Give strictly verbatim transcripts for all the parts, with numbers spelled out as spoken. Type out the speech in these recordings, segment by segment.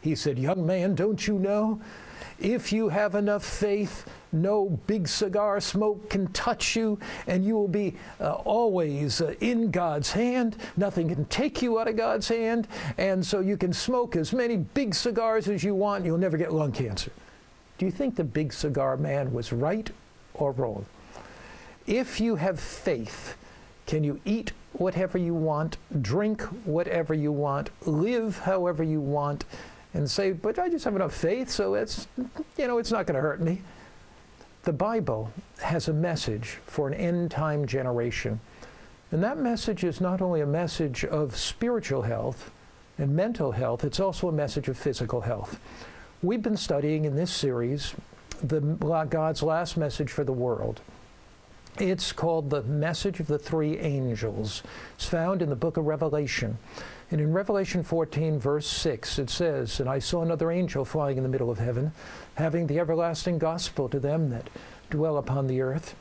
He said, young man, don't you know? If you have enough faith, no big cigar smoke can touch you, and you will be uh, always uh, in God's hand. Nothing can take you out of God's hand, and so you can smoke as many big cigars as you want, and you'll never get lung cancer. Do you think the big cigar man was right or wrong? If you have faith, can you eat whatever you want, drink whatever you want, live however you want, and say, but I just have enough faith, so it's, you know, it's not going to hurt me. The Bible has a message for an end-time generation. And that message is not only a message of spiritual health and mental health, it's also a message of physical health. We've been studying in this series the God's last message for the world. It's called the Message of the Three Angels. It's found in the book of Revelation. And in Revelation fourteen, verse six, it says, and I saw another angel flying in the middle of heaven, having the everlasting gospel to them that dwell upon the earth,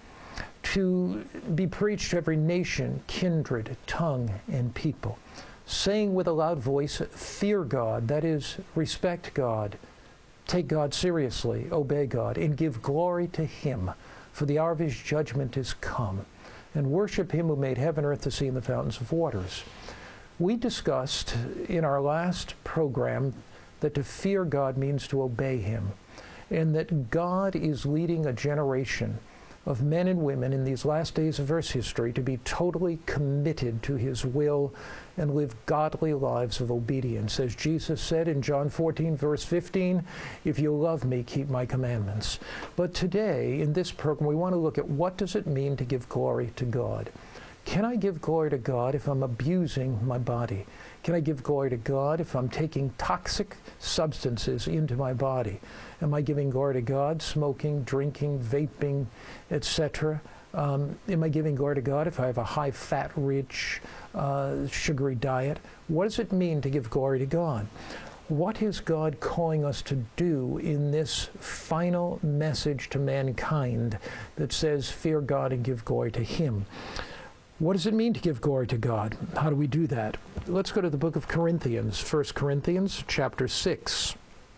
to be preached to every nation, kindred, tongue, and people, saying with a loud voice, fear God, that is, respect God, take God seriously, obey God, and give glory to Him, for the hour of His judgment is come, and worship Him who made heaven, earth, the sea, and the fountains of waters. We discussed in our last program that to fear God means to obey Him, and that God is leading a generation of men and women in these last days of Earth's history to be totally committed to His will and live godly lives of obedience. As Jesus said in John fourteen, verse fifteen, if you love me, keep my commandments. But today, in this program, we want to look at what does it mean to give glory to God. Can I give glory to God if I'm abusing my body? Can I give glory to God if I'm taking toxic substances into my body? Am I giving glory to God, smoking, drinking, vaping, et cetera? Um, am I giving glory to God if I have a high-fat, rich, uh, sugary diet? What does it mean to give glory to God? What is God calling us to do in this final message to mankind that says, fear God and give glory to Him? What does it mean to give glory to God? How do we do that? Let's go to the book of Corinthians, First Corinthians chapter six.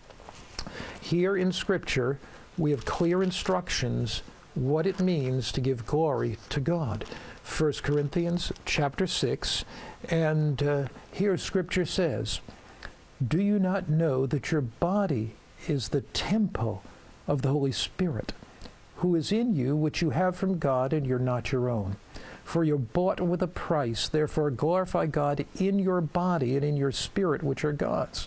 Here in Scripture, we have clear instructions what it means to give glory to God. First Corinthians chapter six, and uh, here Scripture says, do you not know that your body is the temple of the Holy Spirit, who is in you, which you have from God, and you're not your own? For you're bought with a price, therefore glorify God in your body and in your spirit, which are God's.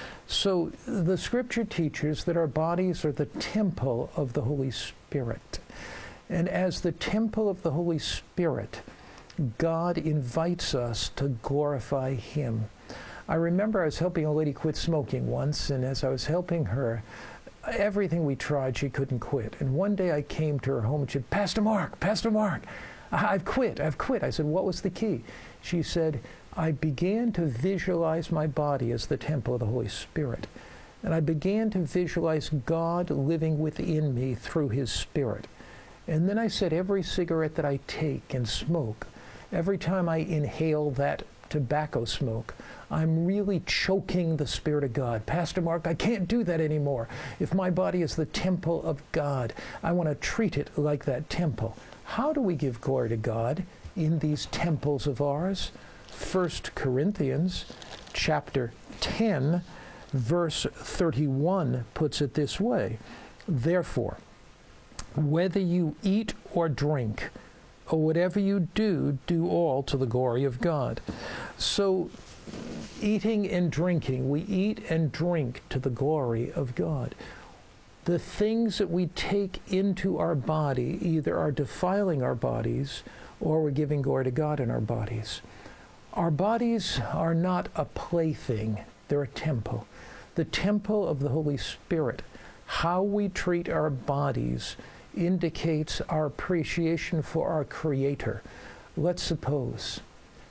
So the Scripture teaches that our bodies are the temple of the Holy Spirit. And as the temple of the Holy Spirit, God invites us to glorify Him. I remember I was helping a lady quit smoking once, and as I was helping her, everything we tried, she couldn't quit. And one day I came to her home and she said, Pastor Mark, Pastor Mark, I've quit, I've quit. I said, what was the key? She said, I began to visualize my body as the temple of the Holy Spirit. And I began to visualize God living within me through His Spirit. And then I said, every cigarette that I take and smoke, every time I inhale that tobacco smoke, I'm really choking the Spirit of God. Pastor Mark, I can't do that anymore. If my body is the temple of God, I want to treat it like that temple. How do we give glory to God in these temples of ours? First Corinthians chapter ten, verse thirty-one puts it this way. Therefore, whether you eat or drink, or whatever you do, do all to the glory of God. So, eating and drinking, we eat and drink to the glory of God. The things that we take into our body either are defiling our bodies or we're giving glory to God in our bodies. Our bodies are not a plaything, they're a temple. The temple of the Holy Spirit. How we treat our bodies indicates our appreciation for our Creator. Let's suppose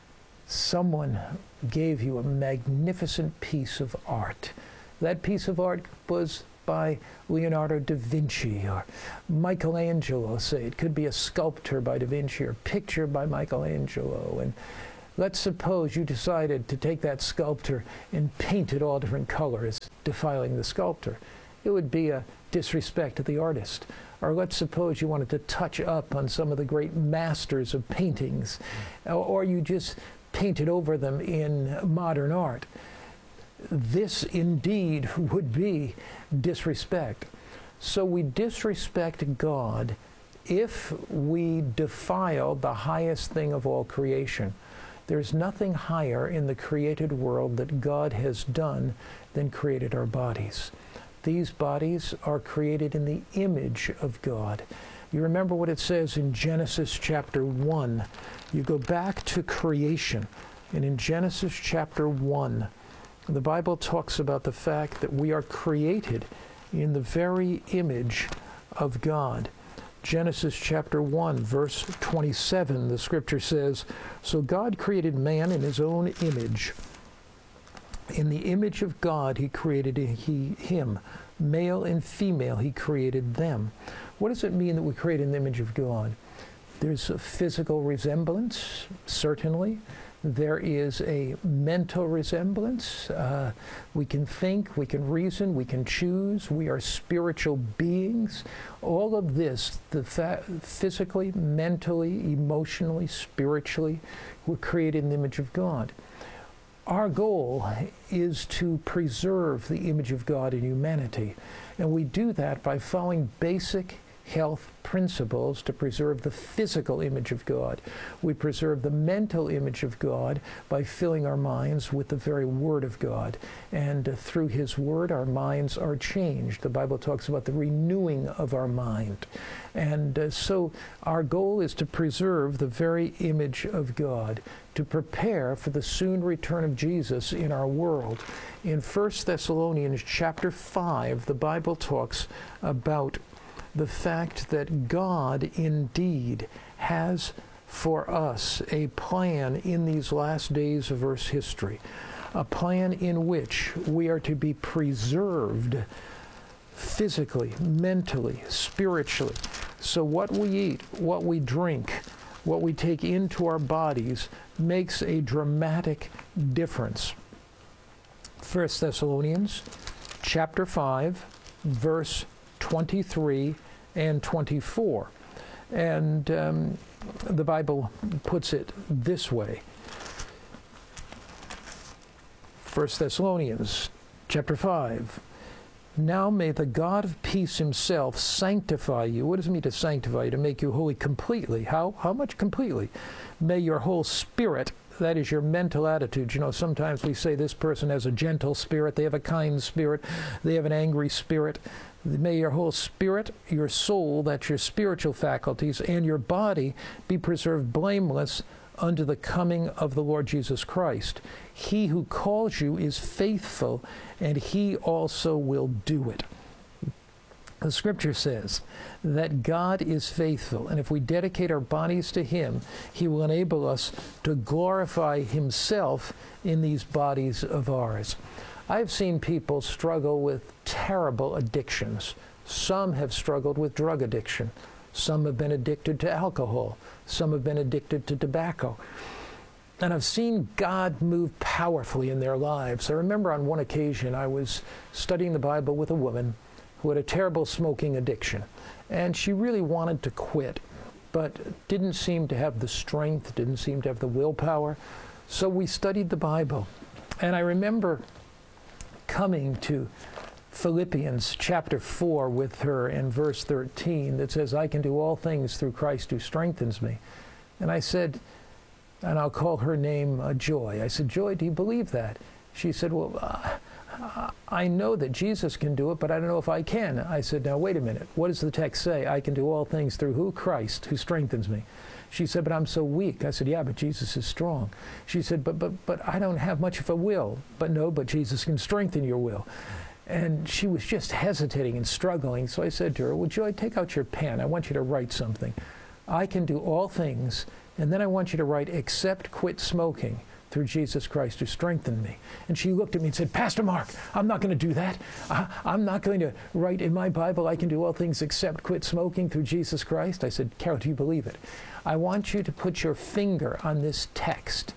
someone gave you a magnificent piece of art. That piece of art was by Leonardo da Vinci or Michelangelo, say. It could be a sculpture by da Vinci or a picture by Michelangelo. And Let's suppose you decided to take that sculpture and paint it all different colors, defiling the sculptor. It would be a disrespect to the artist. Or let's suppose you wanted to touch up on some of the great masters of paintings, or, or you just painted over them in modern art. This indeed would be disrespect. So we disrespect God if we defile the highest thing of all creation. There's nothing higher in the created world that God has done than created our bodies. These bodies are created in the image of God. You remember what it says in Genesis chapter one. You go back to creation, and in Genesis chapter one, the Bible talks about the fact that we are created in the very image of God. Genesis chapter one, verse twenty-seven, the scripture says, "So God created man in his own image. In the image of God he created he, him. Male and female he created them." What does it mean that we create in the image of God? There's a physical resemblance, certainly. There is a mental resemblance. Uh, we can think, we can reason, we can choose. We are spiritual beings. All of this, the fa- physically, mentally, emotionally, spiritually, we're created in the image of God. Our goal is to preserve the image of God in humanity. And we do that by following basic health principles to preserve the physical image of God. We preserve the mental image of God by filling our minds with the very Word of God. And uh, through His Word, our minds are changed. The Bible talks about the renewing of our mind. And uh, so our goal is to preserve the very image of God, to prepare for the soon return of Jesus in our world. In First Thessalonians chapter five, the Bible talks about the fact that God indeed has for us a plan in these last days of Earth's history, a plan in which we are to be preserved physically, mentally, spiritually. So what we eat, what we drink, what we take into our bodies makes a dramatic difference. First Thessalonians chapter five, verse twenty-three and twenty-four. And um, the Bible puts it this way. First Thessalonians chapter five. "Now may the God of peace himself sanctify you." What does it mean to sanctify you? To make you holy completely. How? How much completely? "May your whole spirit," that is your mental attitude. You know, sometimes we say this person has a gentle spirit, they have a kind spirit, they have an angry spirit. "May your whole spirit, your soul," that's your spiritual faculties, "and your body be preserved blameless unto the coming of the Lord Jesus Christ. He who calls you is faithful, and he also will do it." The scripture says that God is faithful, and if we dedicate our bodies to Him, He will enable us to glorify Himself in these bodies of ours. I've seen people struggle with terrible addictions. Some have struggled with drug addiction. Some have been addicted to alcohol. Some have been addicted to tobacco. And I've seen God move powerfully in their lives. I remember on one occasion I was studying the Bible with a woman who had a terrible smoking addiction. And she really wanted to quit, but didn't seem to have the strength, didn't seem to have the willpower. So we studied the Bible. And I remember coming to Philippians chapter four with her in verse thirteen that says, "I can do all things through Christ who strengthens me." And I said, and I'll call her name uh, Joy. I said, "Joy, do you believe that?" She said, "Well, uh, I know that Jesus can do it, but I don't know if I can." I said, "Now, wait a minute. What does the text say? I can do all things through who? Christ, who strengthens me." She said, "But I'm so weak." I said, "Yeah, but Jesus is strong." She said, but, but, but I don't have much of a will." "But no, but Jesus can strengthen your will." And she was just hesitating and struggling. So I said to her, "Well, Joy, take out your pen. I want you to write something. I can do all things. And then I want you to write, except quit smoking through Jesus Christ who strengthened me." And she looked at me and said, "Pastor Mark, I'm not going to do that. I, I'm not going to write in my Bible, I can do all things except quit smoking through Jesus Christ." I said, "Carol, do you believe it? I want you to put your finger on this text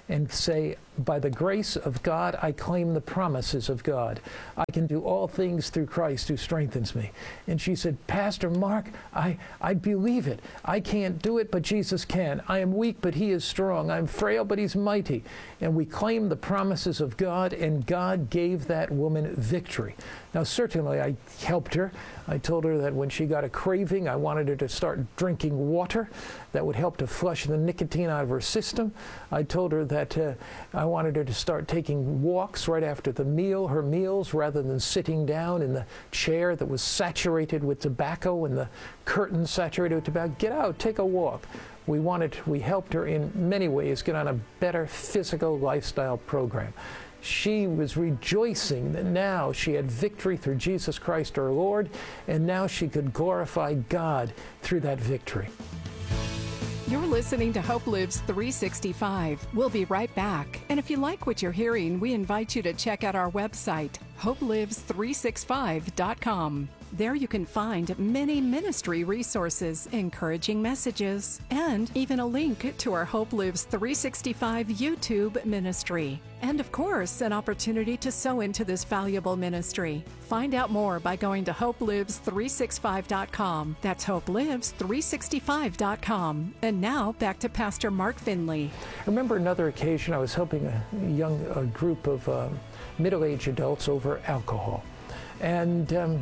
and say, by the grace of God, I claim the promises of God. I can do all things through Christ who strengthens me. And she said, Pastor Mark, I, I believe it. I can't do it, but Jesus can. I am weak, but he is strong. I'm frail, but he's mighty. And we claimed the promises of God, and God gave that woman victory. Now, certainly, I helped her. I told her that when she got a craving, I wanted her to start drinking water that would help to flush the nicotine out of her system. I told her that uh, I wanted her to start taking walks right after the meal, her meals, rather than sitting down in the chair that was saturated with tobacco and the curtains saturated with tobacco. Get out, take a walk. We wanted, we helped her in many ways get on a better physical lifestyle program. She was rejoicing that now she had victory through Jesus Christ our Lord, and now she could glorify God through that victory. You're listening to Hope Lives three sixty-five. We'll be right back. And if you like what you're hearing, we invite you to check out our website, hope lives three sixty-five dot com. There you can find many ministry resources, encouraging messages, and even a link to our Hope Lives three sixty-five YouTube ministry. And of course, an opportunity to sow into this valuable ministry. Find out more by going to hope lives three sixty-five dot com. That's hope lives three sixty-five dot com. And now back to Pastor Mark Finley. I remember another occasion I was helping a young a group of uh, middle-aged adults over alcohol. And um,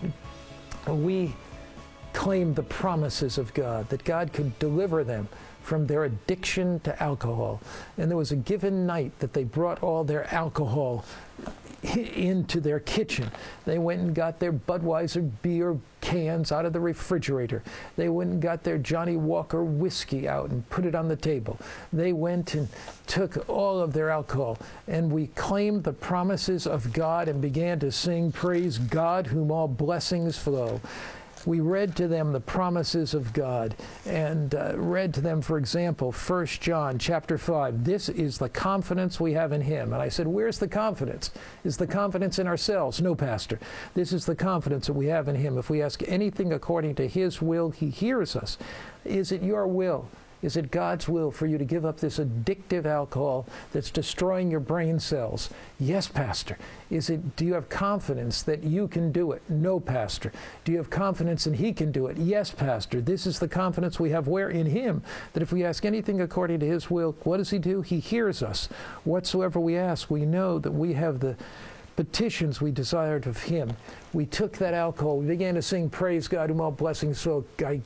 we claimed the promises of God, that God could deliver them from their addiction to alcohol. And there was a given night that they brought all their alcohol into their kitchen. They went and got their Budweiser beer cans out of the refrigerator. They went and got their Johnny Walker whiskey out and put it on the table. They went and took all of their alcohol, and we claimed the promises of God and began to sing, "Praise God, whom all blessings flow." We read to them the promises of God, and uh, read to them, for example, First John chapter five. This is the confidence we have in him. And I said, where's the confidence? Is the confidence in ourselves? No, Pastor. This is the confidence that we have in him. If we ask anything according to his will, he hears us. Is it your will? Is it God's will for you to give up this addictive alcohol that's destroying your brain cells? Yes, Pastor. Is it, do you have confidence that you can do it? No, Pastor. Do you have confidence that he can do it? Yes, Pastor. This is the confidence we have where? In him, that if we ask anything according to his will, what does he do? He hears us. Whatsoever we ask, we know that we have the petitions we desired of him. We took that alcohol. We began to sing, "Praise God, whom all blessings flow." I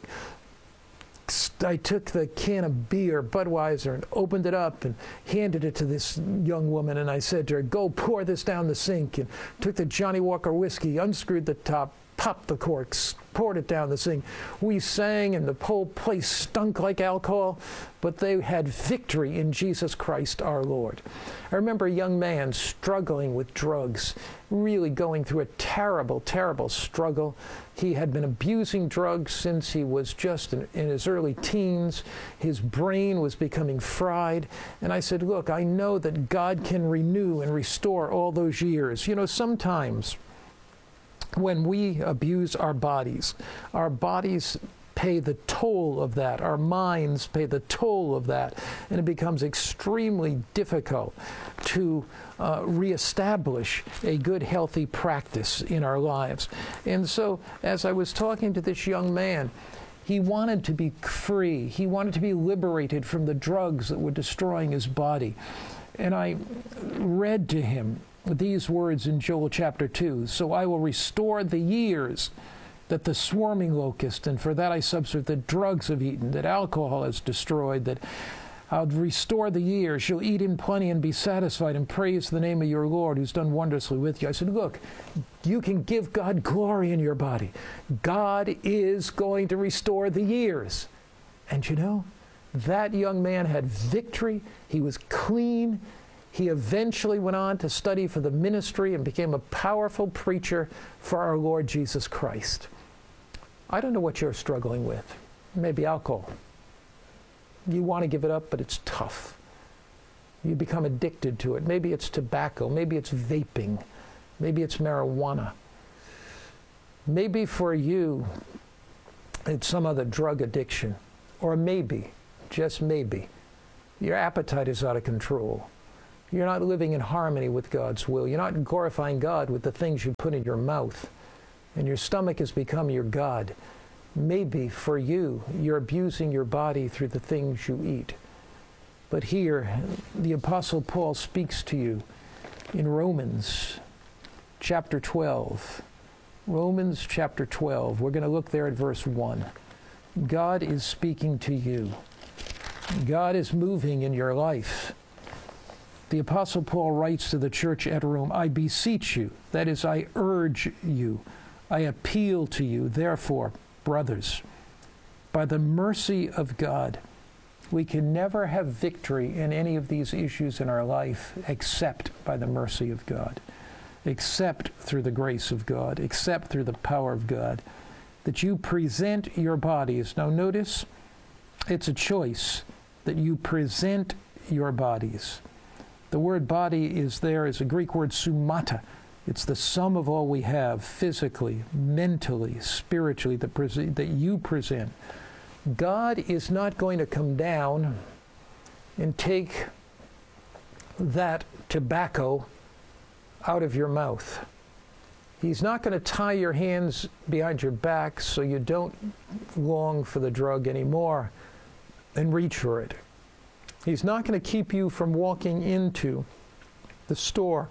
I took the can of beer, Budweiser, and opened it up and handed it to this young woman, and I said to her, "Go pour this down the sink," and took the Johnny Walker whiskey, unscrewed the top, popped the corks, poured it down the sink. We sang, and the whole place stunk like alcohol, but they had victory in Jesus Christ our Lord. I remember a young man struggling with drugs, really going through a terrible, terrible struggle. He had been abusing drugs since he was just in, in his early teens. His brain was becoming fried. And I said, look, I know that God can renew and restore all those years. You know, sometimes when we abuse our bodies, our bodies pay the toll of that. Our minds pay the toll of that. And it becomes extremely difficult to uh, reestablish a good, healthy practice in our lives. And so, as I was talking to this young man, he wanted to be free. He wanted to be liberated from the drugs that were destroying his body. And I read to him these words in Joel chapter two. "So I will restore the years that the swarming locust, and for that I substitute that drugs have eaten, that alcohol has destroyed, that I'll restore the years. You'll eat in plenty and be satisfied, and praise the name of your Lord who's done wondrously with you." I said, look, you can give God glory in your body. God is going to restore the years. And you know, that young man had victory. He was clean. He eventually went on to study for the ministry and became a powerful preacher for our Lord Jesus Christ. I don't know what you're struggling with. Maybe alcohol. You want to give it up, but it's tough. You become addicted to it. Maybe it's tobacco. Maybe it's vaping. Maybe it's marijuana. Maybe for you, it's some other drug addiction. Or maybe, just maybe, Your appetite is out of control. You're not living in harmony with God's will. You're not glorifying God with the things you put in your mouth. And your stomach has become your God. Maybe for you, you're abusing your body through the things you eat. But here, the Apostle Paul speaks to you in Romans chapter twelve. Romans chapter twelve. We're going to look there at verse one. God is speaking to you. God is moving in your life. The Apostle Paul writes to the church at Rome, I beseech you, that is, I urge you, I appeal to you, therefore, brothers, by the mercy of God, we can never have victory in any of these issues in our life except by the mercy of God, except through the grace of God, except through the power of God, that you present your bodies. Now notice, it's a choice that you present your bodies. The word body is there is a Greek word sumata. It's the sum of all we have physically, mentally, spiritually that, pre- that you present. God is not going to come down and take that tobacco out of your mouth. He's not going to tie your hands behind your back so you don't long for the drug anymore and reach for it. He's not going to keep you from walking into the store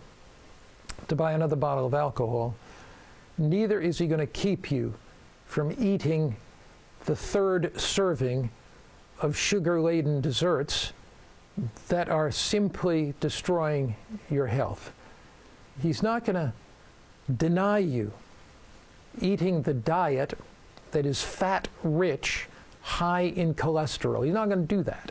to buy another bottle of alcohol. Neither is he going to keep you from eating the third serving of sugar-laden desserts that are simply destroying your health. He's not going to deny you eating the diet that is fat-rich, high in cholesterol. He's not going to do that.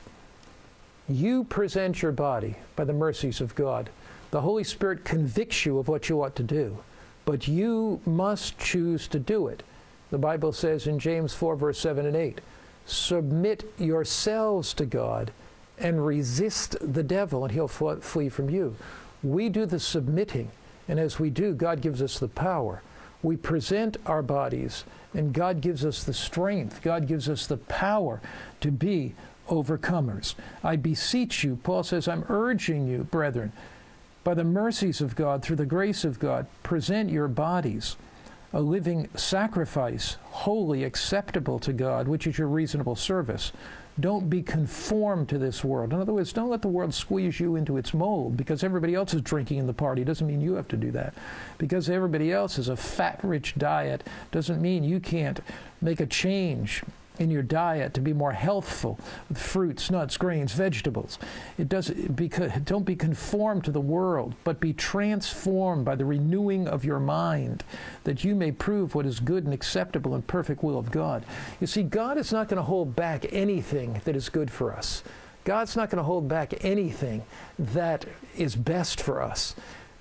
You present your body by the mercies of God. The Holy Spirit convicts you of what you ought to do, but you must choose to do it. The Bible says in James four, verse seven and eight, submit yourselves to God and resist the devil, and he'll flee from you. We do the submitting, and as we do, God gives us the power. We present our bodies, and God gives us the strength. God gives us the power to be overcomers. I beseech you, Paul says, I'm urging you, brethren, by the mercies of God, through the grace of God, present your bodies a living sacrifice, holy, acceptable to God, which is your reasonable service. Don't be conformed to this world. In other words, don't let the world squeeze you into its mold. Because everybody else is drinking in the party doesn't mean you have to do that. Because everybody else has a fat-rich diet doesn't mean you can't make a change in your diet to be more healthful with fruits, nuts, grains, vegetables. It does because don't be conformed to the world, but be transformed by the renewing of your mind, that you may prove what is good and acceptable and perfect will of God. You see, God is not going to hold back anything that is good for us. God's not going to hold back anything that is best for us.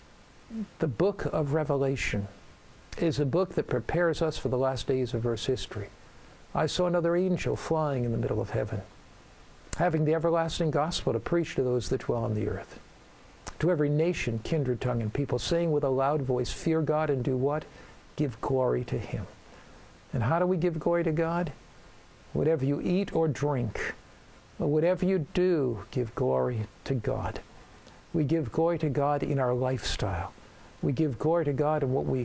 The book of Revelation is a book that prepares us for the last days of Earth's history. I saw another angel flying in the middle of heaven, having the everlasting gospel to preach to those that dwell on the earth, to every nation, kindred, tongue, and people, saying with a loud voice, fear God and do what? Give glory to him. And how do we give glory to God? Whatever you eat or drink, or whatever you do, give glory to God. We give glory to God in our lifestyle. We give glory to God in what we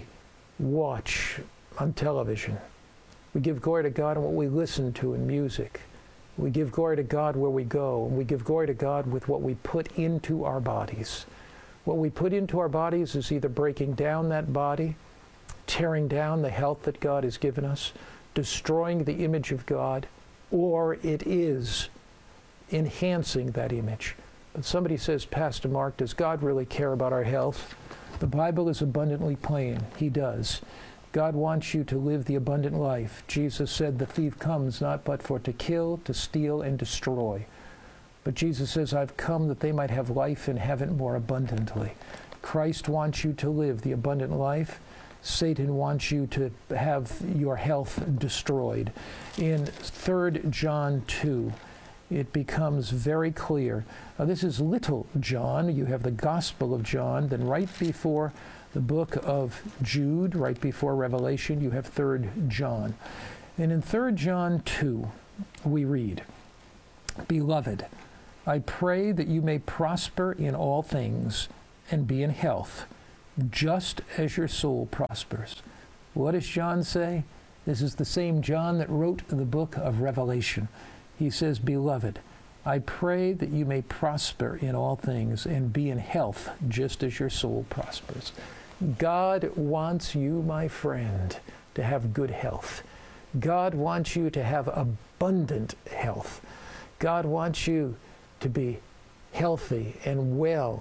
watch on television. We give glory to God in what we listen to in music. We give glory to God where we go. And we give glory to God with what we put into our bodies. What we put into our bodies is either breaking down that body, tearing down the health that God has given us, destroying the image of God, or it is enhancing that image. But somebody says, Pastor Mark, does God really care about our health? The Bible is abundantly plain. He does. God wants you to live the abundant life. Jesus said the thief comes not but for to kill, to steal, and destroy. But Jesus says, I've come that they might have life and have it more abundantly. Christ wants you to live the abundant life. Satan wants you to have your health destroyed. In Third John two, it becomes very clear. Now, this is little John. You have the Gospel of John. Then right before the book of Jude, right before Revelation, you have Third John. And in Third John two, we read, Beloved, I pray that you may prosper in all things and be in health, just as your soul prospers. What does John say? This is the same John that wrote the book of Revelation. He says, Beloved, I pray that you may prosper in all things and be in health, just as your soul prospers. God wants you, my friend, to have good health. God wants you to have abundant health. God wants you to be healthy and well.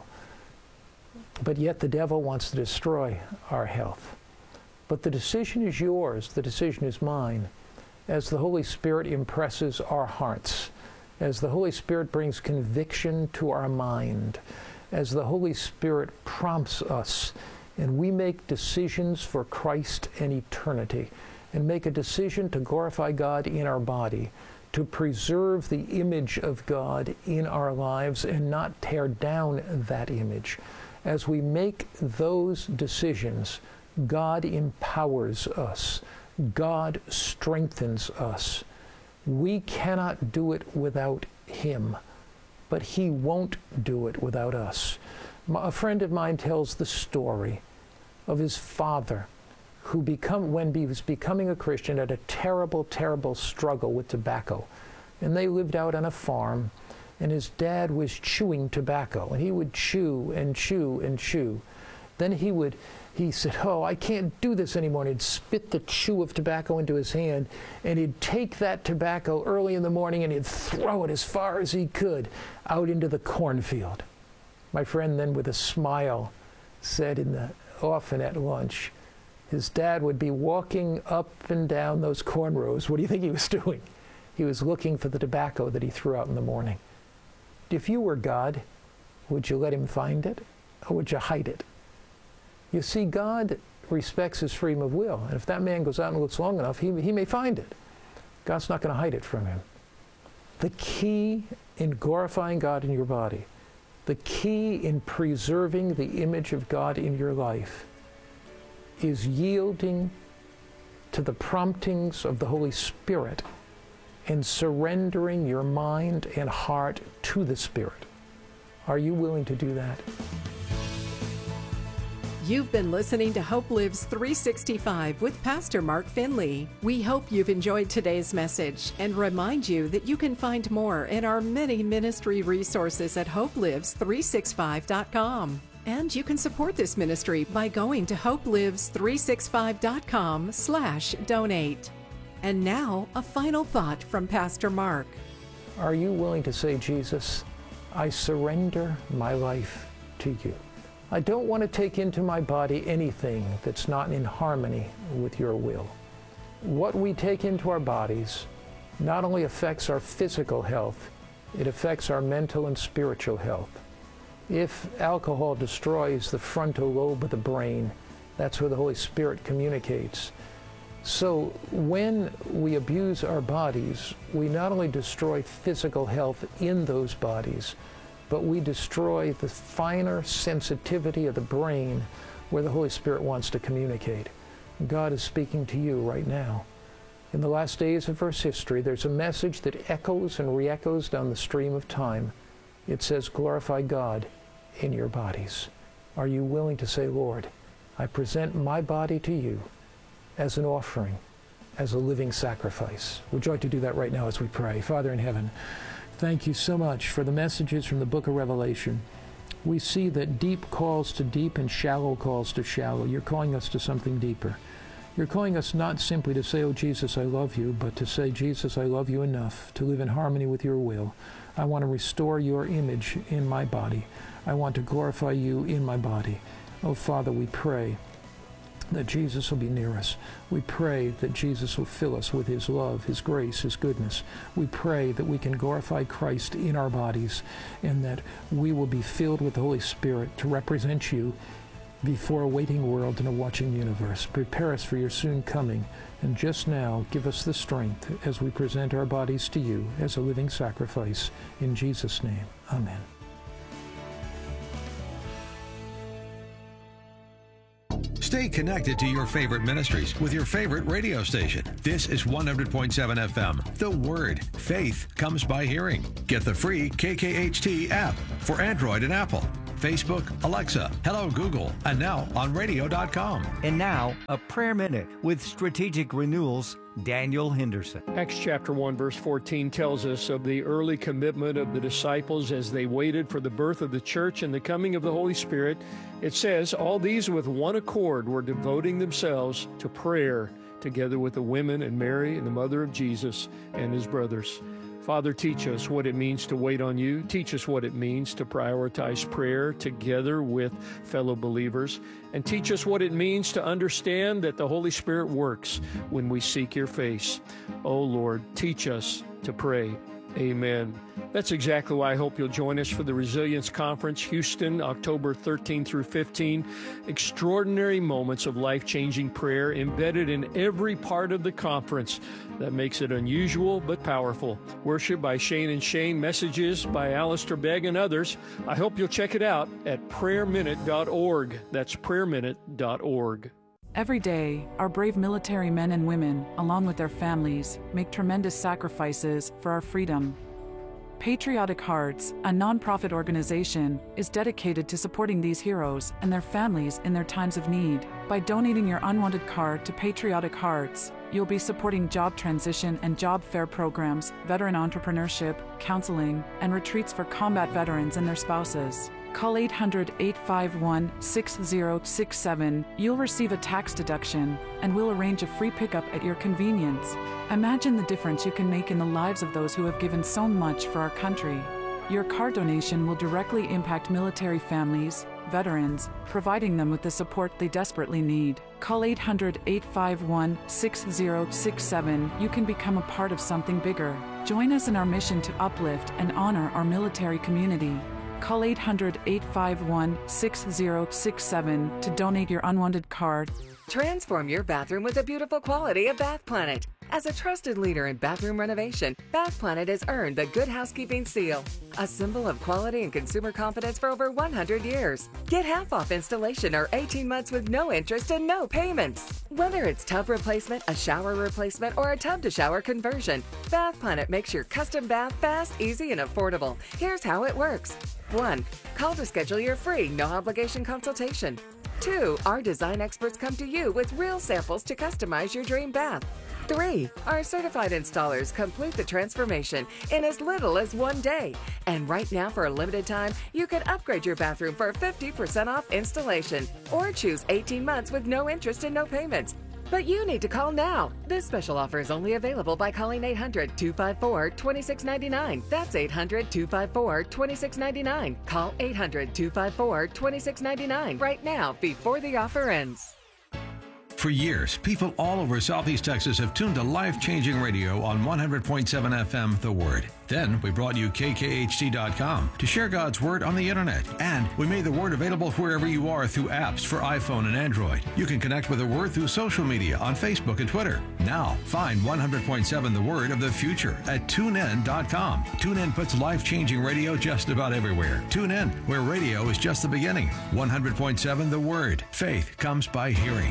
But yet the devil wants to destroy our health. But the decision is yours. The decision is mine. As the Holy Spirit impresses our hearts, as the Holy Spirit brings conviction to our mind, as the Holy Spirit prompts us, and we make decisions for Christ and eternity, and make a decision to glorify God in our body, to preserve the image of God in our lives and not tear down that image. As we make those decisions, God empowers us. God strengthens us. We cannot do it without Him, but He won't do it without us. A friend of mine tells the story of his father who, become, when he was becoming a Christian, had a terrible, terrible struggle with tobacco. And they lived out on a farm, and his dad was chewing tobacco, and he would chew and chew and chew. Then he would, he said, oh, I can't do this anymore. And he'd spit the chew of tobacco into his hand, and he'd take that tobacco early in the morning and he'd throw it as far as he could out into the cornfield. My friend then, with a smile, said in the, often at lunch, his dad would be walking up and down those corn rows. What do you think he was doing? He was looking for the tobacco that he threw out in the morning. If you were God, would you let him find it, or would you hide it? You see, God respects his freedom of will. And if that man goes out and looks long enough, he, he may find it. God's not going to hide it from him. The key in glorifying God in your body, the key in preserving the image of God in your life, is yielding to the promptings of the Holy Spirit and surrendering your mind and heart to the Spirit. Are you willing to do that? You've been listening to Hope Lives three sixty-five with Pastor Mark Finley. We hope you've enjoyed today's message and remind you that you can find more in our many ministry resources at hope lives three sixty-five dot com. And you can support this ministry by going to hope lives three sixty-five dot com slash donate. And now, a final thought from Pastor Mark. Are you willing to say, Jesus, I surrender my life to you? I don't want to take into my body anything that's not in harmony with your will. What we take into our bodies not only affects our physical health, it affects our mental and spiritual health. If alcohol destroys the frontal lobe of the brain, that's where the Holy Spirit communicates. So when we abuse our bodies, we not only destroy physical health in those bodies, but we destroy the finer sensitivity of the brain where the Holy Spirit wants to communicate. God is speaking to you right now. In the last days of Earth's history, there's a message that echoes and re-echoes down the stream of time. It says, glorify God in your bodies. Are you willing to say, Lord, I present my body to you as an offering, as a living sacrifice? Would you like to do that right now as we pray? Father in heaven, thank you so much for the messages from the book of Revelation. We see that deep calls to deep and shallow calls to shallow. You're calling us to something deeper. You're calling us not simply to say, oh, Jesus, I love you, but to say, Jesus, I love you enough to live in harmony with your will. I want to restore your image in my body. I want to glorify you in my body. Oh, Father, we pray that Jesus will be near us. We pray that Jesus will fill us with his love, his grace, his goodness. We pray that we can glorify Christ in our bodies and that we will be filled with the Holy Spirit to represent you before a waiting world and a watching universe. Prepare us for your soon coming, and just now give us the strength as we present our bodies to you as a living sacrifice. In Jesus' name, amen. Stay connected to your favorite ministries with your favorite radio station. This is one hundred point seven F M. The Word. Faith comes by hearing. Get the free K K H T app for Android and Apple. Facebook, Alexa, Hello Google, and now on radio dot com. And now, a prayer minute with Strategic Renewal's Daniel Henderson. Acts chapter one, verse fourteen tells us of the early commitment of the disciples as they waited for the birth of the church and the coming of the Holy Spirit. It says, all these with one accord were devoting themselves to prayer, together with the women and Mary and the mother of Jesus and his brothers. Father, teach us what it means to wait on you. Teach us what it means to prioritize prayer together with fellow believers. And teach us what it means to understand that the Holy Spirit works when we seek your face. Oh, Lord, teach us to pray. Amen. That's exactly why I hope you'll join us for the Resilience Conference, Houston, October thirteenth through fifteenth. Extraordinary moments of life-changing prayer embedded in every part of the conference that makes it unusual but powerful. Worship by Shane and Shane, messages by Alistair Begg and others. I hope you'll check it out at prayer minute dot org. That's prayer minute dot org. Every day, our brave military men and women, along with their families, make tremendous sacrifices for our freedom. Patriotic Hearts, a nonprofit organization, is dedicated to supporting these heroes and their families in their times of need. By donating your unwanted card to Patriotic Hearts, you'll be supporting job transition and job fair programs, veteran entrepreneurship, counseling, and retreats for combat veterans and their spouses. Call eight hundred, eight five one, six zero six seven. You'll receive a tax deduction, and we'll arrange a free pickup at your convenience. Imagine the difference you can make in the lives of those who have given so much for our country. Your car donation will directly impact military families, veterans, providing them with the support they desperately need. Call eight hundred, eight five one, six zero six seven. You can become a part of something bigger. Join us in our mission to uplift and honor our military community. Call eight hundred, eight five one, six zero six seven to donate your unwanted card. Transform your bathroom with the beautiful quality of Bath Planet. As a trusted leader in bathroom renovation, Bath Planet has earned the Good Housekeeping seal, a symbol of quality and consumer confidence for over one hundred years. Get half off installation or eighteen months with no interest and no payments. Whether it's tub replacement, a shower replacement, or a tub-to-shower conversion, Bath Planet makes your custom bath fast, easy, and affordable. Here's how it works. one. Call to schedule your free, no-obligation consultation. two. Our design experts come to you with real samples to customize your dream bath. three. Our certified installers complete the transformation in as little as one day. And right now, for a limited time, you can upgrade your bathroom for fifty percent off installation or choose eighteen months with no interest and no payments. But you need to call now. This special offer is only available by calling eight hundred, two five four, two six nine nine. That's eight hundred, two five four, two six nine nine. Call eight hundred, two five four, two six nine nine right now before the offer ends. For years, people all over Southeast Texas have tuned to life-changing radio on one hundred point seven F M, The Word. Then we brought you K K H T dot com to share God's Word on the internet. And we made the Word available wherever you are through apps for iPhone and Android. You can connect with the Word through social media on Facebook and Twitter. Now, find one hundred point seven The Word of the future at tune in dot com. TuneIn puts life-changing radio just about everywhere. Tune in, where radio is just the beginning. one hundred point seven The Word. Faith comes by hearing.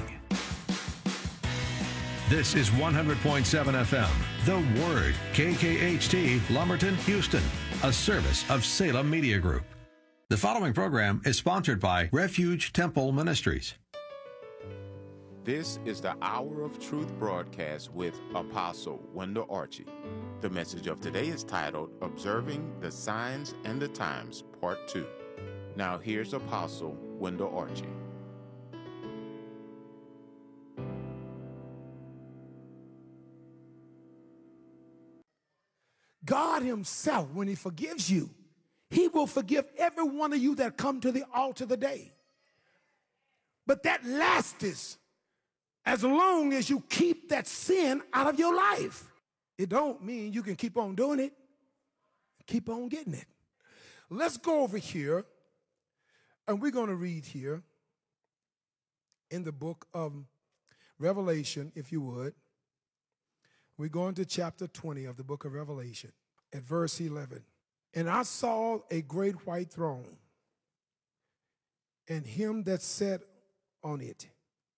This is one hundred point seven F M, The Word, K K H T, Lumberton, Houston, a service of Salem Media Group. The following program is sponsored by Refuge Temple Ministries. This is the Hour of Truth broadcast with Apostle Wendell Archie. The message of today is titled, Observing the Signs and the Times, Part two. Now here's Apostle Wendell Archie. God himself, when he forgives you, he will forgive every one of you that come to the altar today. But that lasts as long as you keep that sin out of your life. It don't mean you can keep on doing it. Keep on getting it. Let's go over here, and we're going to read here in the book of Revelation, if you would. We're going to chapter twenty of the book of Revelation at verse eleven. And I saw a great white throne, and him that sat on it,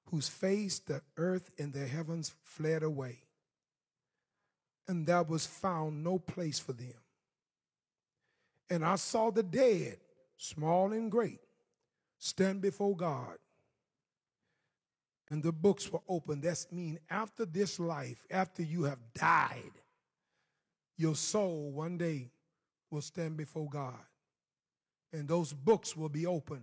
whose face the earth and the heavens fled away, and there was found no place for them. And I saw the dead, small and great, stand before God. And the books were opened. That's mean after this life, after you have died, your soul one day will stand before God. And those books will be opened.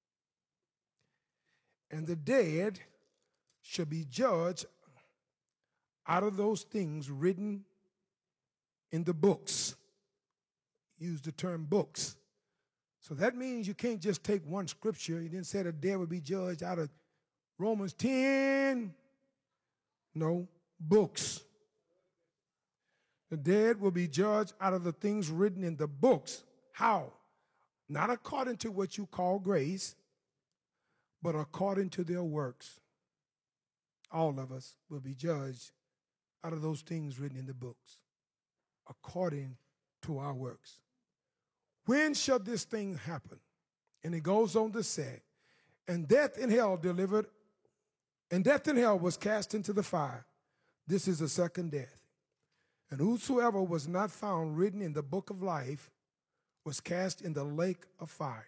And the dead shall be judged out of those things written in the books. Use the term books. So that means you can't just take one scripture. He didn't say the dead would be judged out of Romans ten. No, books. The dead will be judged out of the things written in the books. How? Not according to what you call grace, but according to their works. All of us will be judged out of those things written in the books, according to our works. When shall this thing happen? And it goes on to say, and death and hell delivered, and death and hell was cast into the fire. This is the second death. And whosoever was not found written in the book of life was cast in the lake of fire.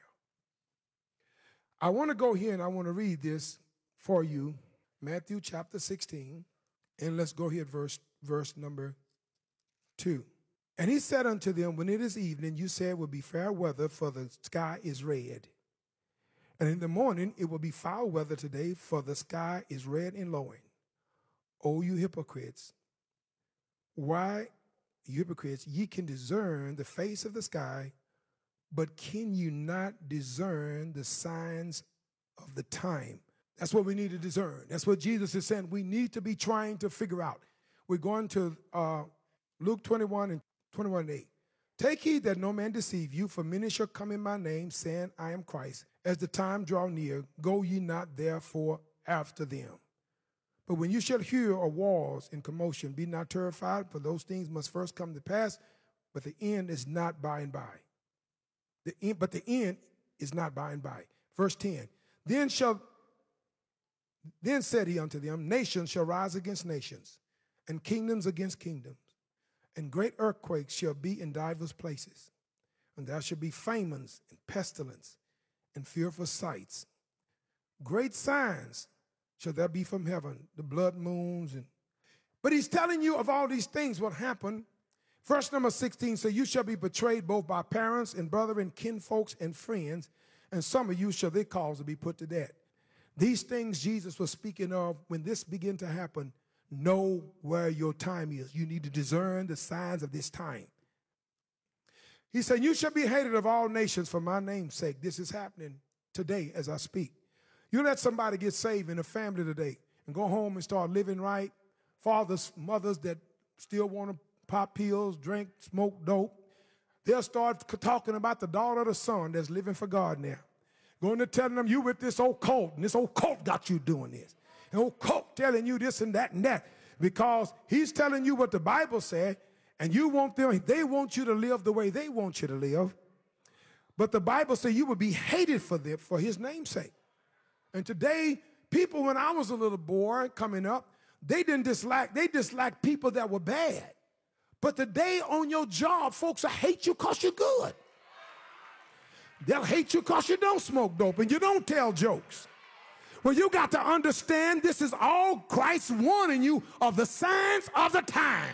I want to go here and I want to read this for you. Matthew chapter sixteen. And let's go here at verse, verse number two. And he said unto them, when it is evening, you say it will be fair weather, for the sky is red. And in the morning it will be foul weather today, for the sky is red and lowing. O you hypocrites, why, you hypocrites, ye can discern the face of the sky, but can you not discern the signs of the time? That's what we need to discern. That's what Jesus is saying. We need to be trying to figure out. We're going to uh, Luke twenty-one and twenty-one and eight. Take heed that no man deceive you, for many shall come in my name, saying, I am Christ. As the time draw near, go ye not therefore after them. But when you shall hear of wars and commotion, be not terrified, for those things must first come to pass, but the end is not by and by. The end, but the end is not by and by. Verse ten. Then shall then said he unto them, nations shall rise against nations, and kingdoms against kingdoms, and great earthquakes shall be in divers places, and there shall be famines and pestilence and fearful sights. Great signs shall there be from heaven, the blood moons. And but he's telling you of all these things what happen. Verse number sixteen, so you shall be betrayed both by parents and brethren, kinfolks and friends, and some of you shall they cause to be put to death. These things Jesus was speaking of, when this begin to happen, know where your time is. You need to discern the signs of this time. He said, you shall be hated of all nations for my name's sake. This is happening today as I speak. You let somebody get saved in a family today and go home and start living right. Fathers, mothers that still want to pop pills, drink, smoke dope. They'll start talking about the daughter or the son that's living for God now. Going to telling them, you with this old cult, and this old cult got you doing this. An old cult telling you this and that and that. Because he's telling you what the Bible said, and you want them, they want you to live the way they want you to live. But the Bible says you will be hated for them, for his name's sake. And today, people, when I was a little boy coming up, they didn't dislike, they disliked people that were bad. But today on your job, folks will hate you because you're good. They'll hate you because you don't smoke dope and you don't tell jokes. Well, you got to understand this is all Christ warning you of the signs of the time.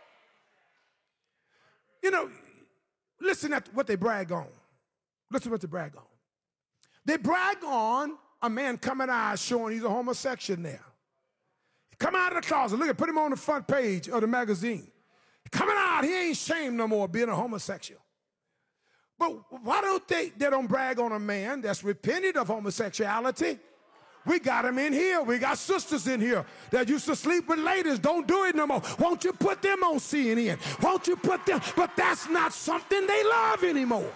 You know, listen at what they brag on. Listen what they brag on. They brag on a man coming out showing he's a homosexual now. Come out of the closet. Look at, put him on the front page of the magazine. Coming out, he ain't ashamed no more of being a homosexual. But why don't they, they don't brag on a man that's repented of homosexuality? We got him in here. We got sisters in here that used to sleep with ladies. Don't do it no more. Won't you put them on C N N? Won't you put them? But that's not something they love anymore.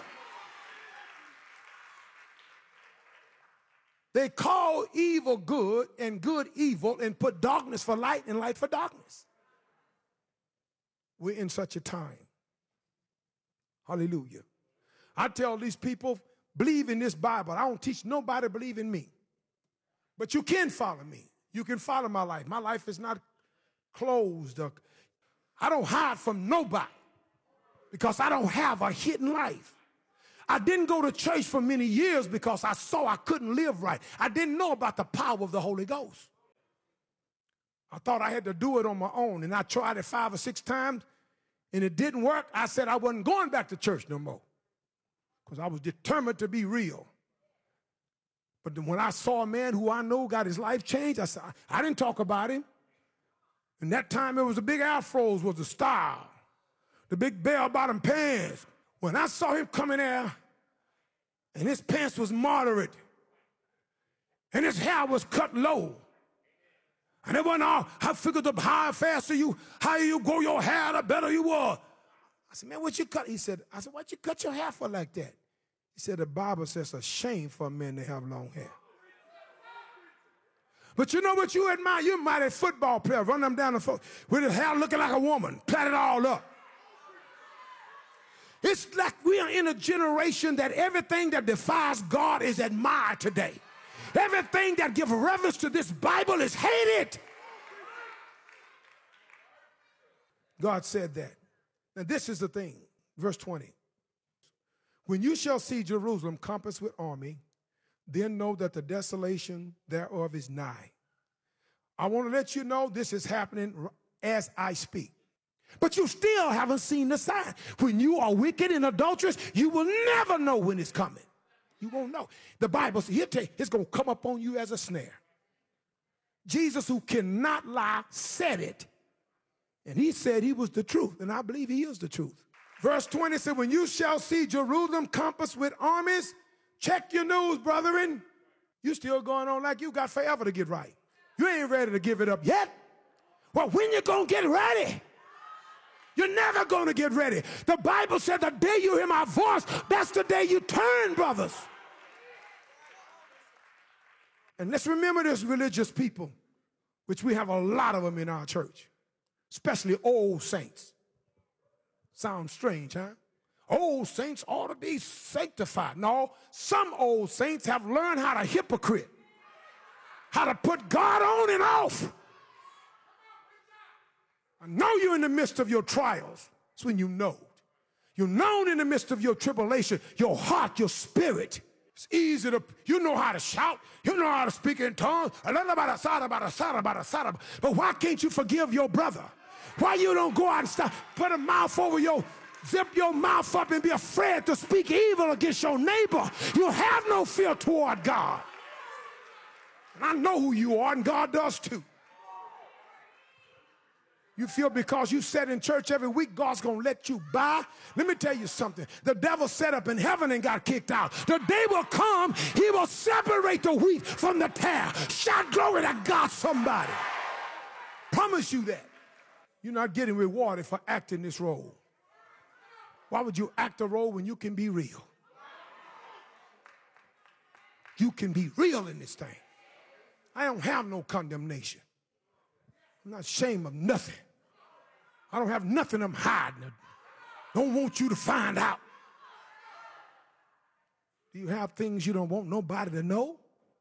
They call evil good and good evil and put darkness for light and light for darkness. We're in such a time. Hallelujah. I tell these people, believe in this Bible. I don't teach nobody to believe in me. But you can follow me. You can follow my life. My life is not closed. I don't hide from nobody because I don't have a hidden life. I didn't go to church for many years because I saw I couldn't live right. I didn't know about the power of the Holy Ghost. I thought I had to do it on my own, and I tried it five or six times, and it didn't work. I said I wasn't going back to church no more because I was determined to be real. But then when I saw a man who I know got his life changed, I said, I didn't talk about him. And that time it was the big afros was the style, the big bell-bottom pants. When I saw him coming there, and his pants was moderate, and his hair was cut low, and it wasn't all, I figured the higher, faster you, higher you grow your hair, the better you were. I said, man, what you cut? He said, I said, why'd you cut your hair for like that? He said, the Bible says it's a shame for a man to have long hair. But you know what you admire? You admire that football player, run them down the floor with his hair looking like a woman, plait it all up. It's like we are in a generation that everything that defies God is admired today. Everything that gives reverence to this Bible is hated. God said that. Now this is the thing, verse twenty. When you shall see Jerusalem compassed with army, then know that the desolation thereof is nigh. I want to let you know this is happening as I speak. But you still haven't seen the sign. When you are wicked and adulterous, you will never know when it's coming. You won't know. The Bible says, he'll tell you, it's going to come up on you as a snare. Jesus, who cannot lie, said it. And he said he was the truth, and I believe he is the truth. Verse twenty said, when you shall see Jerusalem compassed with armies, check your news, brethren. You still going on like you got forever to get right. You ain't ready to give it up yet. Well, when you going to get ready? You're never going to get ready. The Bible said the day you hear my voice, that's the day you turn, brothers. And let's remember this, religious people, which we have a lot of them in our church, especially old saints. Sounds strange, huh? Old saints ought to be sanctified. No, some old saints have learned how to hypocrite, how to put God on and off. I know you're in the midst of your trials. That's when you know it. You're known in the midst of your tribulation, your heart, your spirit. It's easy to, you know how to shout. You know how to speak in tongues. But why can't you forgive your brother? Why you don't go out and stop, put a mouth over your, zip your mouth up and be afraid to speak evil against your neighbor? You have no fear toward God. And I know who you are, and God does too. You feel because you sat in church every week, God's going to let you by? Let me tell you something. The devil set up in heaven and got kicked out. The day will come, he will separate the wheat from the tare. Shout glory to God, somebody. Promise you that. You're not getting rewarded for acting this role. Why would you act a role when you can be real? You can be real in this thing. I don't have no condemnation. I'm not ashamed of nothing. I don't have nothing I'm hiding. I don't want you to find out. Do you have things you don't want nobody to know?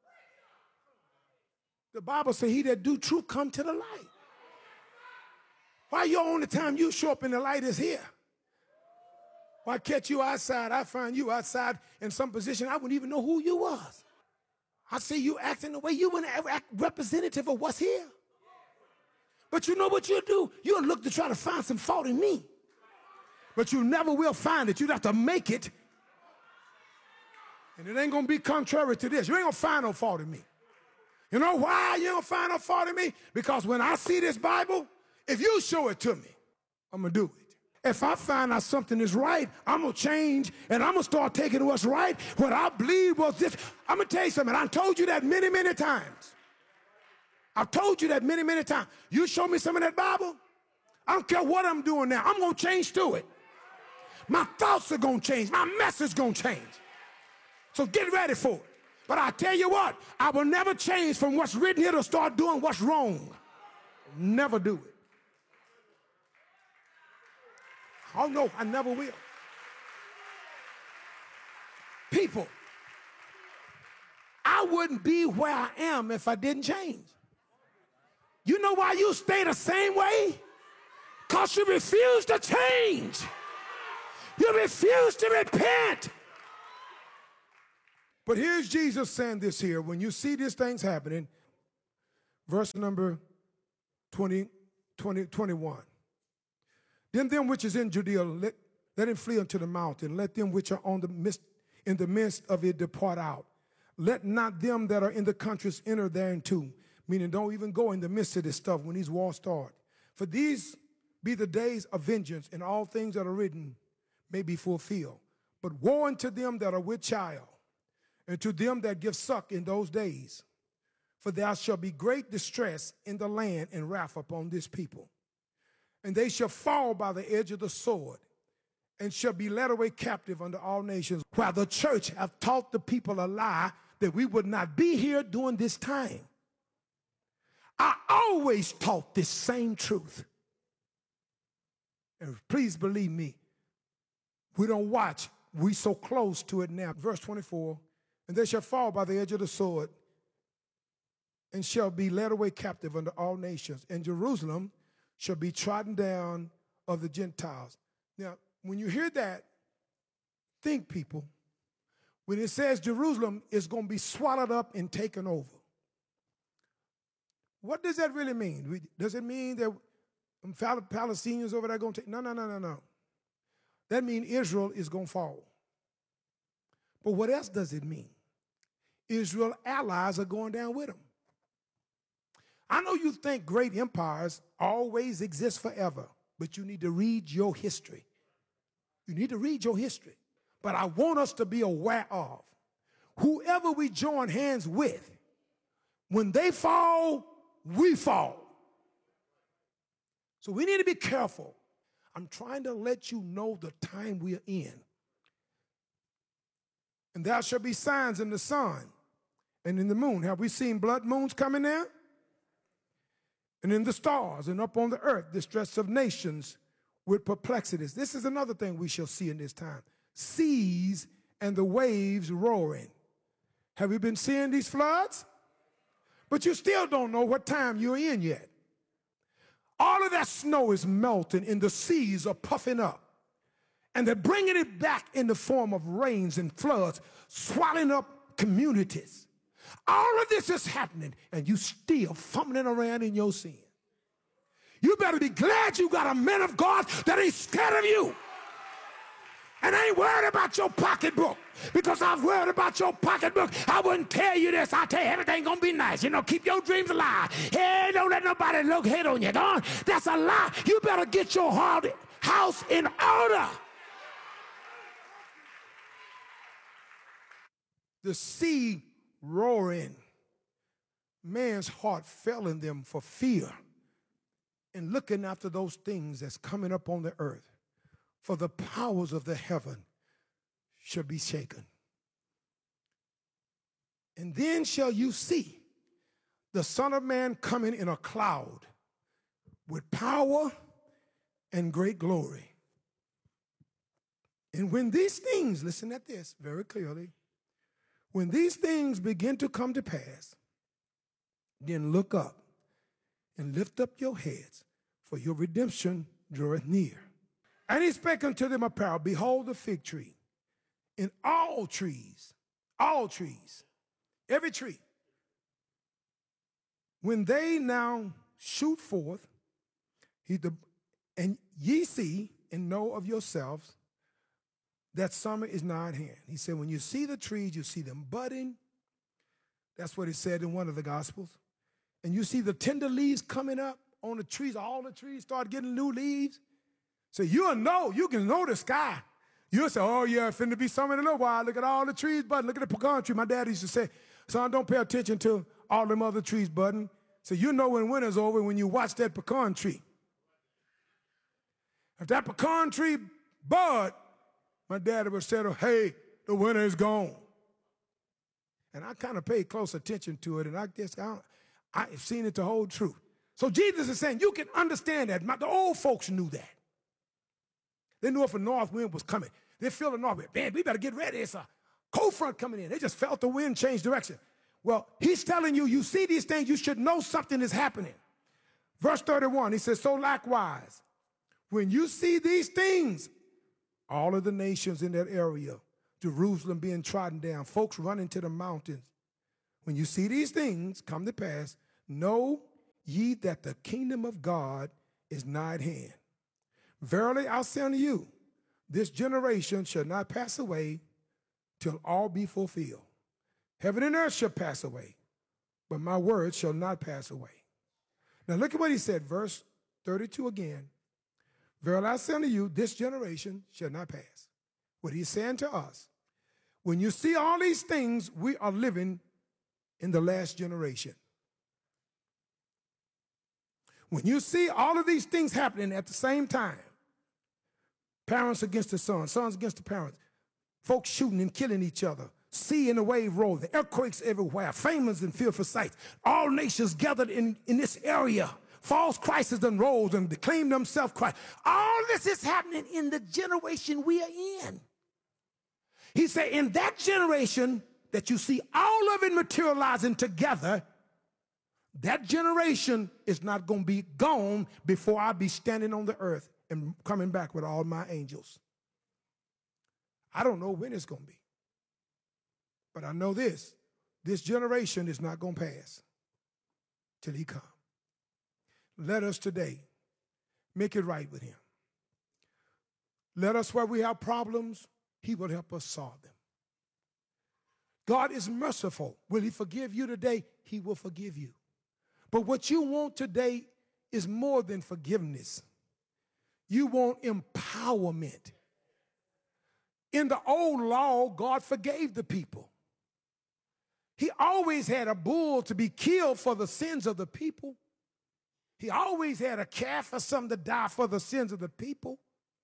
The Bible says he that do true come to the light. Why your only time you show up in the light is here? Why catch you outside? I find you outside in some position I wouldn't even know who you was. I see you acting the way you wouldn't act representative of what's here. But you know what you'll do? You'll look to try to find some fault in me. But you never will find it. You'd have to make it. And it ain't going to be contrary to this. You ain't going to find no fault in me. You know why you ain't going to find no fault in me? Because when I see this Bible, if you show it to me, I'm going to do it. If I find out something is right, I'm going to change, and I'm going to start taking what's right. What I believe was this. I'm going to tell you something. I told you that many, many times. I've told you that many, many times. You show me some of that Bible, I don't care what I'm doing now. I'm going to change to it. My thoughts are going to change. My message is going to change. So get ready for it. But I tell you what, I will never change from what's written here to start doing what's wrong. Never do it. Oh, no, I never will. People, I wouldn't be where I am if I didn't change. You know why you stay the same way? Because you refuse to change. You refuse to repent. But here's Jesus saying this here. When you see these things happening, verse number twenty, twenty, twenty-one. Then them which is in Judea, let, let him flee unto the mountain. Let them which are on the midst, in the midst of it depart out. Let not them that are in the countries enter thereinto. Meaning don't even go in the midst of this stuff when these wars start. For these be the days of vengeance, and all things that are written may be fulfilled. But woe unto them that are with child, and to them that give suck in those days. For there shall be great distress in the land and wrath upon this people. And they shall fall by the edge of the sword, and shall be led away captive unto all nations, while the church hath taught the people a lie, that we would not be here during this time. I always taught this same truth. And please believe me, we don't watch. We so close to it now. Verse twenty-four, and they shall fall by the edge of the sword, and shall be led away captive unto all nations. And Jerusalem shall be trodden down of the Gentiles. Now, when you hear that, think, people, when it says Jerusalem is going to be swallowed up and taken over, what does that really mean? Does it mean that Palestinians over there are going to take? No, no, no, no, no. That means Israel is going to fall. But what else does it mean? Israel allies are going down with them. I know you think great empires always exist forever, but you need to read your history. You need to read your history. But I want us to be aware of whoever we join hands with, when they fall, we fall. So we need to be careful. I'm trying to let you know the time we are in. And there shall be signs in the sun and in the moon. Have we seen blood moons coming there? And in the stars, and up on the earth, distress of nations with perplexities. This is another thing we shall see in this time. Seas and the waves roaring. Have you been seeing these floods? But you still don't know what time you're in yet. All of that snow is melting and the seas are puffing up. And they're bringing it back in the form of rains and floods, swallowing up communities. All of this is happening, and you still fumbling around in your sin. You better be glad you got a man of God that ain't scared of you. And ain't worried about your pocketbook. Because I was worried about your pocketbook, I wouldn't tell you this. I tell you, everything gonna be nice. You know, keep your dreams alive. Hey, don't let nobody look hate on you. Don't. That's a lie. You better get your heart, house in order. The sea roaring, man's heart failing them for fear and looking after those things that's coming up on the earth. For the powers of the heaven shall be shaken. And then shall you see the Son of Man coming in a cloud with power and great glory. And when these things, listen at this very clearly, when these things begin to come to pass, then look up and lift up your heads, for your redemption draweth near. And he spake unto them a parable, behold the fig tree, and all trees, all trees, every tree, when they now shoot forth, he the, and ye see and know of yourselves that summer is nigh at hand. He said, when you see the trees, you see them budding. That's what he said in one of the Gospels. And you see the tender leaves coming up on the trees. All the trees start getting new leaves. So you'll know, you can know the sky. You'll say, oh yeah, it's finna be summer in a little while. Look at all the trees budding. Look at the pecan tree. My dad used to say, son, don't pay attention to all them other trees budding. So you know when winter's over when you watch that pecan tree. If that pecan tree bud, my dad would say, hey, the winter is gone. And I kind of paid close attention to it, and I guess I don't, I've seen it to hold true. So Jesus is saying, you can understand that. My, the old folks knew that. They knew if a north wind was coming. They felt the north wind. Man, we better get ready. It's a cold front coming in. They just felt the wind change direction. Well, he's telling you, you see these things, you should know something is happening. Verse thirty-one, he says, so likewise, when you see these things, all of the nations in that area, Jerusalem being trodden down, folks running to the mountains, when you see these things come to pass, know ye that the kingdom of God is nigh at hand. Verily I say unto you, this generation shall not pass away till all be fulfilled. Heaven and earth shall pass away, but my words shall not pass away. Now look at what he said, verse thirty-two again. Verily I say unto you, this generation shall not pass. What he's saying to us, when you see all these things, we are living in the last generation. When you see all of these things happening at the same time, parents against the sons, sons against the parents, folks shooting and killing each other, sea and the wave roll, the earthquakes everywhere, famines and fearful sights, all nations gathered in, in this area, false Christs done rose and declaimed themselves Christ. All this is happening in the generation we are in. He said, in that generation that you see all of it materializing together, that generation is not going to be gone before I be standing on the earth and coming back with all my angels. I don't know when it's going to be. But I know this, this generation is not going to pass till he comes. Let us today make it right with him. Let us, where we have problems, he will help us solve them. God is merciful. Will he forgive you today? He will forgive you. But what you want today is more than forgiveness. You want empowerment. In the old law, God forgave the people. He always had a bull to be killed for the sins of the people. He always had a calf or something to die for the sins of the people.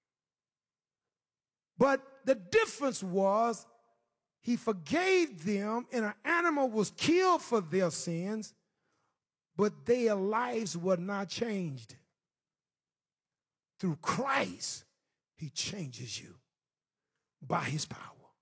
But the difference was he forgave them and an animal was killed for their sins, but their lives were not changed. Through Christ, he changes you by his power.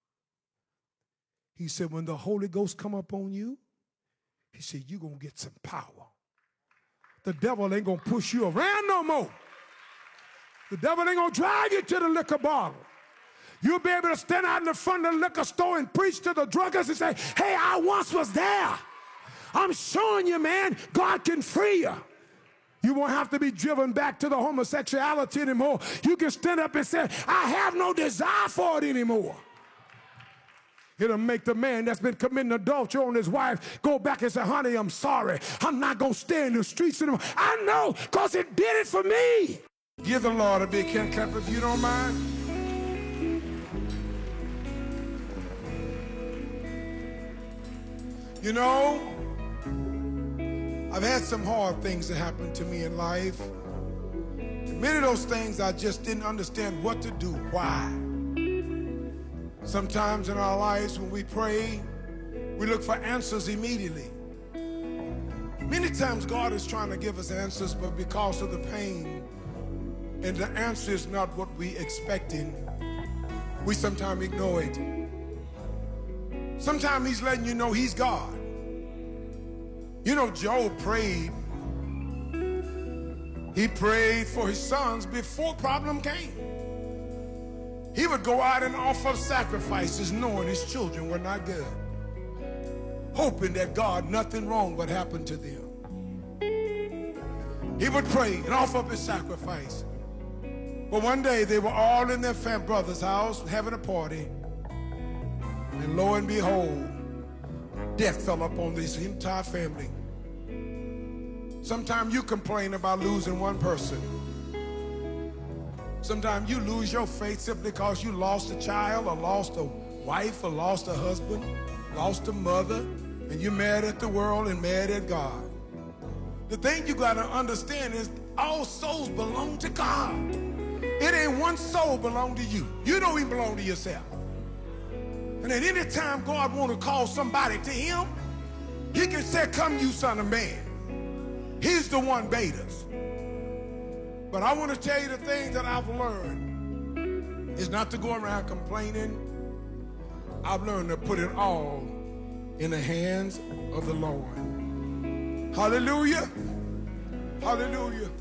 He said, when the Holy Ghost come up on you, he said, you're going to get some power. The devil ain't going to push you around no more. The devil ain't going to drive you to the liquor bottle. You'll be able to stand out in the front of the liquor store and preach to the druggists and say, hey, I once was there. I'm showing you, man, God can free you. You won't have to be driven back to the homosexuality anymore. You can stand up and say, I have no desire for it anymore. It'll make the man that's been committing adultery on his wife go back and say, honey, I'm sorry. I'm not going to stay in the streets anymore. I know, because it did it for me. Give the Lord a big hand clap if you don't mind. You know, I've had some hard things that happened to me in life. Many of those things I just didn't understand what to do, why. Sometimes in our lives when we pray, we look for answers immediately. Many times God is trying to give us answers, but because of the pain and the answer is not what we expected, we sometimes ignore it. Sometimes he's letting you know he's God. You know, Job prayed. He prayed for his sons before problem came. He would go out and offer sacrifices knowing his children were not good, hoping that God, nothing wrong would happen to them. He would pray and offer up his sacrifice. But one day they were all in their fam brother's house having a party, and lo and behold, death fell upon this entire family. Sometimes you complain about losing one person. Sometimes you lose your faith simply because you lost a child or lost a wife or lost a husband, lost a mother, and you're mad at the world and mad at God. The thing you got to understand is all souls belong to God. It ain't one soul belong to you. You don't even belong to yourself. And at any time God want to call somebody to him, he can say, come you son of man. He's the one bade us. But I want to tell you the thing that I've learned is not to go around complaining. I've learned to put it all in the hands of the Lord. Hallelujah. Hallelujah.